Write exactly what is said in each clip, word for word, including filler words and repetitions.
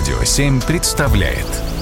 Радио семь представляет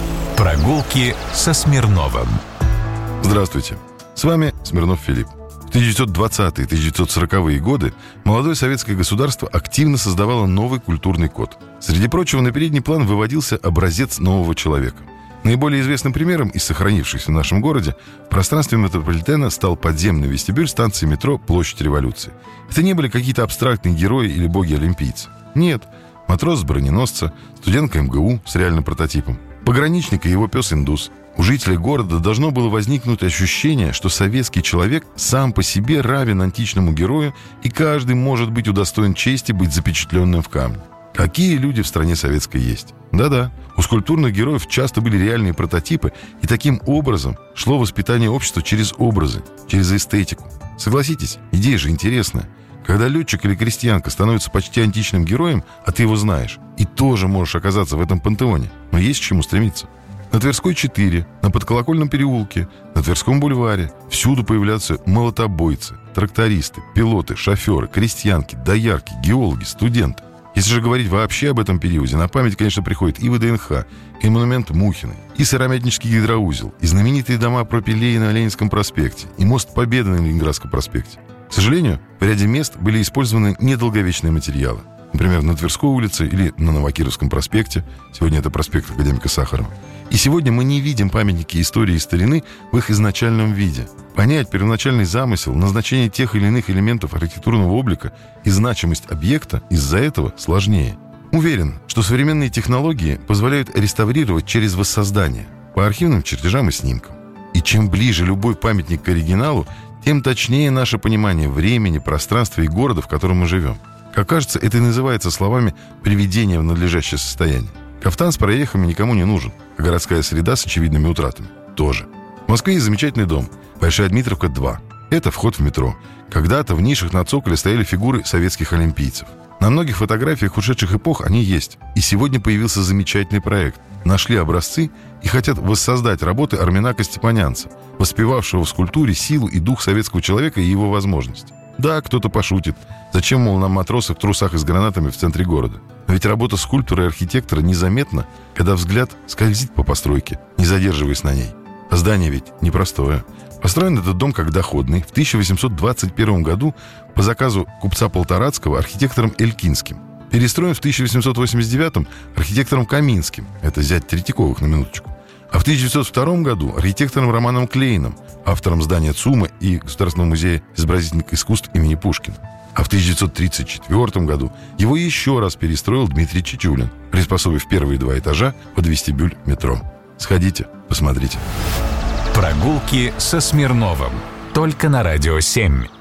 «Прогулки со Смирновым». Здравствуйте, с вами Смирнов Филипп. В тысяча девятьсот двадцатые - тысяча девятьсот сороковые годы молодое советское государство активно создавало новый культурный код. Среди прочего, на передний план выводился образец нового человека. Наиболее известным примером из сохранившихся в нашем городе в пространстве метрополитена стал подземный вестибюль станции метро «Площадь Революции». Это не были какие-то абстрактные герои или боги-олимпийцы. Нет, матрос с броненосца, студентка эм гэ у с реальным прототипом, пограничник и его пес-индус. У жителей города должно было возникнуть ощущение, что советский человек сам по себе равен античному герою, и каждый может быть удостоен чести быть запечатленным в камне. Какие люди в стране советской есть? Да-да, у скульптурных героев часто были реальные прототипы, и таким образом шло воспитание общества через образы, через эстетику. Согласитесь, идея же интересная. Когда летчик или крестьянка становится почти античным героем, а ты его знаешь, и тоже можешь оказаться в этом пантеоне, но есть к чему стремиться. На Тверской четыре, на Подколокольном переулке, на Тверском бульваре всюду появляются молотобойцы, трактористы, пилоты, шоферы, крестьянки, доярки, геологи, студенты. Если же говорить вообще об этом периоде, на память, конечно, приходит и вэ дэ эн ха, и монумент Мухиной, и Сыромятнический гидроузел, и знаменитые дома пропилеи на Ленинском проспекте, и мост Победы на Ленинградском проспекте. К сожалению, в ряде мест были использованы недолговечные материалы. Например, на Тверской улице или на Новокировском проспекте. Сегодня это проспект академика Сахарова. И сегодня мы не видим памятники истории и старины в их изначальном виде. Понять первоначальный замысел, назначение тех или иных элементов архитектурного облика и значимость объекта из-за этого сложнее. Уверен, что современные технологии позволяют реставрировать через воссоздание, по архивным чертежам и снимкам. И чем ближе любой памятник к оригиналу, тем точнее наше понимание времени, пространства и города, в котором мы живем. Как кажется, это и называется словами «приведение в надлежащее состояние». Кафтан с прорехами никому не нужен, а городская среда с очевидными утратами тоже. В Москве есть замечательный дом «Большая Дмитровка два». Это вход в метро. Когда-то в нишах на цоколе стояли фигуры советских олимпийцев. На многих фотографиях ушедших эпох они есть. И сегодня появился замечательный проект. Нашли образцы и хотят воссоздать работы Арменака Степанянца, воспевавшего в скульптуре силу и дух советского человека и его возможности. Да, кто-то пошутит. Зачем, мол, нам матросы в трусах и с гранатами в центре города? Но ведь работа скульптора и архитектора незаметна, когда взгляд скользит по постройке, не задерживаясь на ней. А здание ведь непростое. Построен этот дом как доходный в тысяча восемьсот двадцать первом году по заказу купца Полторацкого архитектором Элькинским. Перестроен в тысяча восемьсот восемьдесят девятом архитектором Каминским. Это зять Третьяковых, на минуточку. А в тысяча девятьсот втором году архитектором Романом Клейном, автором здания ЦУМа и Государственного музея изобразительных искусств имени Пушкина. А в тысяча девятьсот тридцать четвёртом году его еще раз перестроил Дмитрий Чичулин, приспособив первые два этажа под вестибюль метро. Сходите, посмотрите. «Прогулки со Смирновым» только на Радио семь.